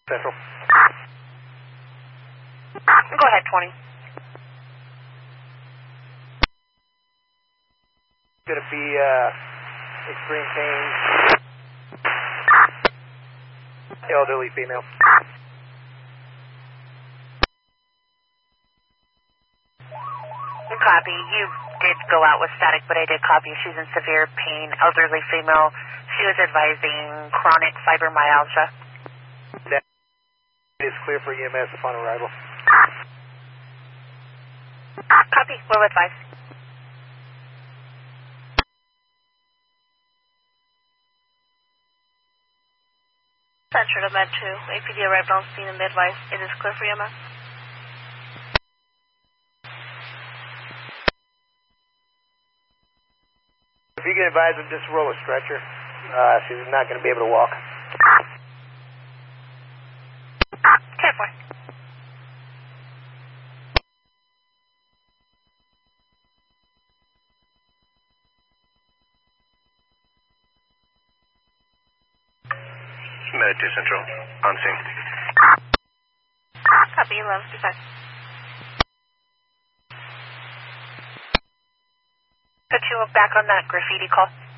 Central. Go ahead, 20. Gonna be extreme pain. Elderly female. Copy. You did go out with static, but I did copy. She's in severe pain, elderly female. She was advising chronic fibromyalgia. That is clear for EMS upon arrival. Copy. Will advise. Center to Med 2. APD arrived on scene and advised. It is clear for EMS. If you can advise them, just roll a stretcher. She's not going to be able to walk. Careful. Med 2 Central, on scene. Copy, 1155. Put you back on that graffiti call.